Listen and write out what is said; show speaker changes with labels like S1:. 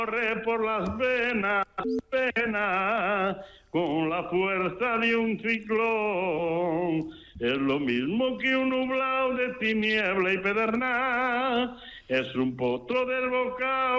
S1: corre por las venas, venas, con la fuerza de un ciclón. Es lo mismo que un nublado de tiniebla y pedernal, es un potro del bocado